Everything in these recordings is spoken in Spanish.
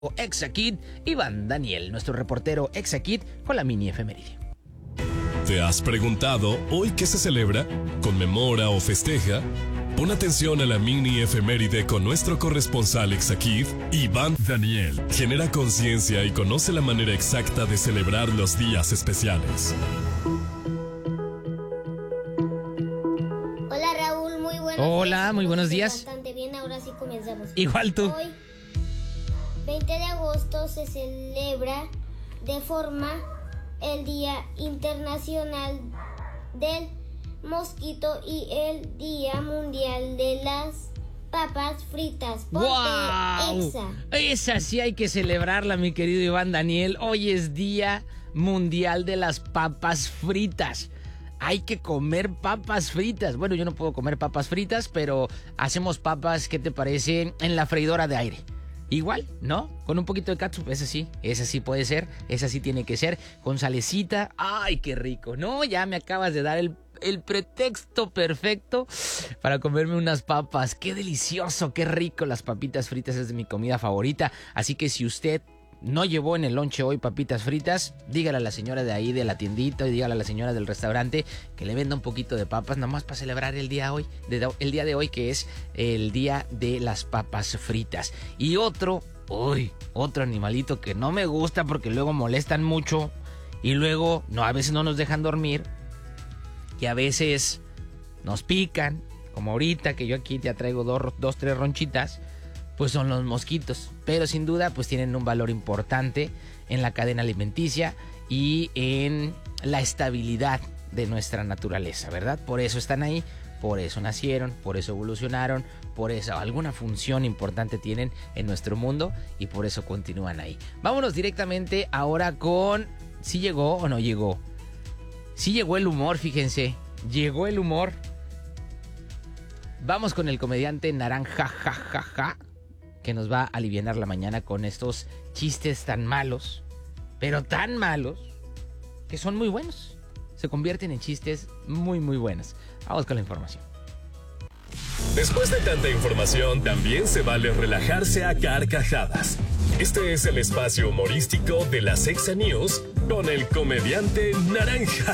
Exakid, Iván Daniel, nuestro reportero Exakid, con la mini efeméride. ¿Te has preguntado hoy qué se celebra? ¿Conmemora o festeja? Pon atención a la mini efeméride con nuestro corresponsal Exakid, Iván Daniel. Genera conciencia y conoce la manera exacta de celebrar los días especiales. Hola Raúl, muy buenos días. Hola, muy buenos días. Bastante bien, ahora sí comenzamos. Igual tú. Hoy, 20 de agosto, se celebra de forma el Día Internacional del Mosquito y el Día Mundial de las Papas Fritas. ¡Wow! Esa sí hay que celebrarla, mi querido Iván Daniel. Hoy es Día Mundial de las Papas Fritas. Hay que comer papas fritas. Bueno, yo no puedo comer papas fritas, pero hacemos papas, ¿qué te parece? En la freidora de aire. Igual, ¿no? Con un poquito de ketchup, esa sí puede ser, esa sí tiene que ser, con salecita. ¡Ay, qué rico! No, ya me acabas de dar el pretexto perfecto para comerme unas papas. ¡Qué delicioso, qué rico! Las papitas fritas es de mi comida favorita, así que si usted no llevó en el lonche hoy papitas fritas, dígale a la señora de ahí de la tiendita y dígale a la señora del restaurante que le venda un poquito de papas, nomás para celebrar el día de hoy, que es el día de las papas fritas. Y otro animalito que no me gusta porque luego molestan mucho y luego a veces no nos dejan dormir, que a veces nos pican, como ahorita que yo aquí ya traigo dos, tres ronchitas, pues son los mosquitos, pero sin duda pues tienen un valor importante en la cadena alimenticia y en la estabilidad de nuestra naturaleza, ¿verdad? Por eso están ahí, por eso nacieron, por eso evolucionaron, por eso alguna función importante tienen en nuestro mundo y por eso continúan ahí. Vámonos directamente ahora con ¿sí llegó o no llegó? Sí llegó el humor, fíjense, llegó el humor. Vamos con el comediante Naranja, jajaja, que nos va a alivianar la mañana con estos chistes tan malos, pero tan malos, que son muy buenos. Se convierten en chistes muy, muy buenos. Vamos con la información. Después de tanta información, también se vale relajarse a carcajadas. Este es el espacio humorístico de las Exa News con el comediante Naranja.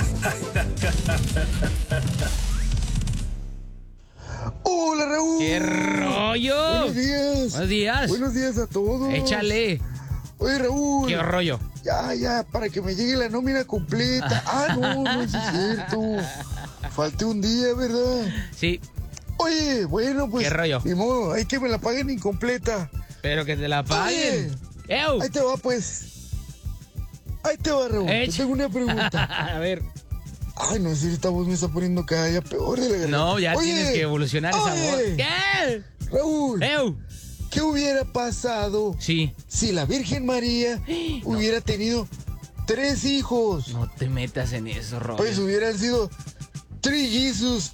¡Hola, Raúl! ¡Qué rollo! Buenos días. Buenos días. Buenos días a todos. Échale. Oye, Raúl. ¡Qué rollo! Ya, para que me llegue la nómina completa. No es cierto. Falté un día, ¿verdad? Sí. Oye, bueno, pues. ¿Qué rollo? Ni modo, hay que me la paguen incompleta. Pero que te la paguen. ¡Ew! Ahí te va, pues. Ahí te va, Raúl. Te tengo una pregunta. A ver. Ay, no sé si esta voz me está poniendo cada día peor de la garganta. No, ya tienes que evolucionar esa voz. ¿Qué? Raúl. ¡Ew! ¿Qué hubiera pasado si la Virgen María hubiera tenido 3 hijos? No te metas en eso, Robert. Pues hubieran sido trillizos.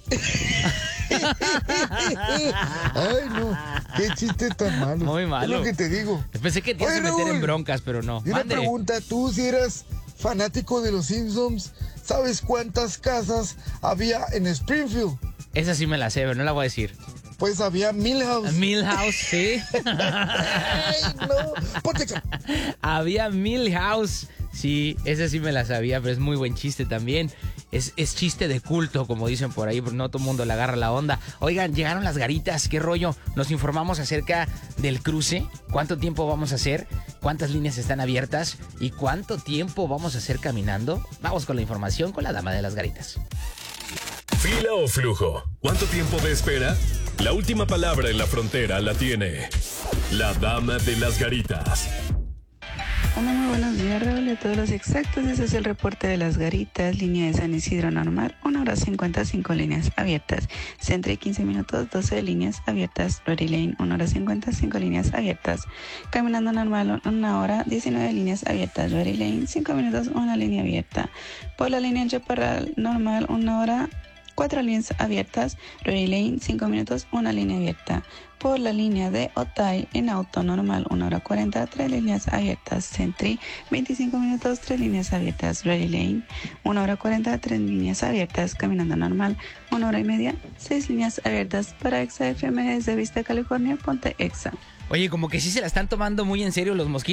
Ay, no. Qué chiste tan malo. Muy malo. Es lo que te digo. Pensé que te ibas a meter en broncas, pero no. Y una pregunta, tú si eras fanático de los Simpsons, ¿sabes cuántas casas había en Springfield? Esa sí me la sé, pero no la voy a decir. Pues había Milhouse. Milhouse, sí. Ay, no. Había Milhouse. Sí, esa sí me la sabía, pero es muy buen chiste también. Es chiste de culto, como dicen por ahí, pero no todo el mundo le agarra la onda. Oigan, llegaron las garitas, qué rollo. Nos informamos acerca del cruce, cuánto tiempo vamos a hacer, cuántas líneas están abiertas y cuánto tiempo vamos a hacer caminando. Vamos con la información con la dama de las garitas. ¿Fila o flujo? ¿Cuánto tiempo de espera? La última palabra en la frontera la tiene la dama de las garitas. Hola, muy buenos días, Raúl, a todos los exactos. Este es el reporte de las garitas. Línea de San Isidro normal, 1 hora 55 líneas abiertas. Centro 15 minutos, 12 líneas abiertas. Rory Lane, 1 hora 55 líneas abiertas. Caminando normal, 1 hora 19 líneas abiertas. Rory Lane, 5 minutos, 1 línea abierta. Por la línea Chaparral normal, 1 hora 4 líneas abiertas. Ready Lane, 5 minutos, 1 línea abierta. Por la línea de Otay, en auto normal, 1 hora 40, 3 líneas abiertas. Sentry, 25 minutos, 3 líneas abiertas. Ready Lane, 1 hora 40, 3 líneas abiertas. Caminando normal, 1 hora y media, 6 líneas abiertas. Para Exa FM desde Vista, California, ponte Exa. Oye, como que sí se la están tomando muy en serio los mosquitos.